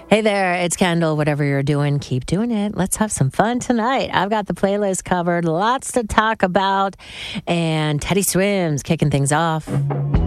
Hey there, it's Kendall. Whatever you're doing, keep doing it. Let's have some fun tonight. I've got the playlist covered, lots to talk about, and Teddy Swims kicking things off.